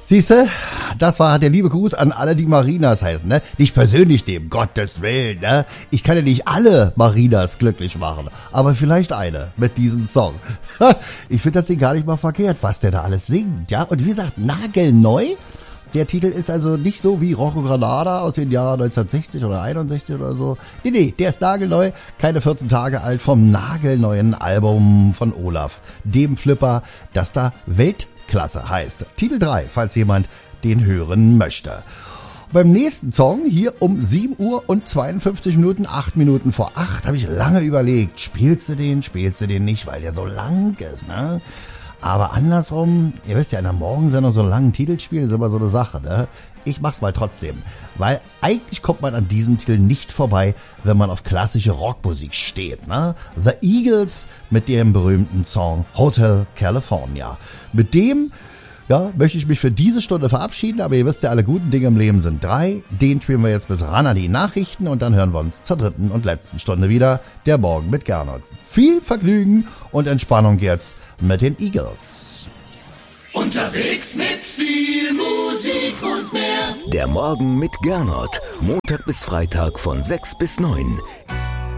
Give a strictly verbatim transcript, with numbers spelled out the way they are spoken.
Siehste, das war der liebe Gruß an alle, die Marinas heißen, ne? Nicht persönlich nehmen, Gottes Willen, ne? Ich kann ja nicht alle Marinas glücklich machen, aber vielleicht eine mit diesem Song. Ich finde das Ding gar nicht mal verkehrt, was der da alles singt, ja? Und wie gesagt, nagelneu. Der Titel ist also nicht so wie Rocco Granada aus den Jahren neunzehnhundertsechzig oder einundsechzig oder so. Nee, nee, der ist nagelneu, keine vierzehn Tage alt, vom nagelneuen Album von Olaf, dem Flipper, das da Weltklasse heißt. Titel drei, falls jemand den hören möchte. Beim nächsten Song, hier um sieben Uhr und zweiundfünfzig Minuten, acht Minuten vor acht, habe ich lange überlegt, spielst du den, spielst du den nicht, weil der so lang ist, ne? Aber andersrum, ihr wisst ja, in der Morgensendung so einen langen Titel spielen, ist immer so eine Sache, ne? Ich mach's mal trotzdem, weil eigentlich kommt man an diesem Titel nicht vorbei, wenn man auf klassische Rockmusik steht, ne? The Eagles mit dem berühmten Song Hotel California. Mit dem, ja, möchte ich mich für diese Stunde verabschieden, aber ihr wisst ja, alle guten Dinge im Leben sind drei. Den spielen wir jetzt bis ran an die Nachrichten und dann hören wir uns zur dritten und letzten Stunde wieder. Der Morgen mit Gernot. Viel Vergnügen und Entspannung jetzt mit den Eagles. Unterwegs mit viel Musik und mehr. Der Morgen mit Gernot. Montag bis Freitag von sechs bis neun.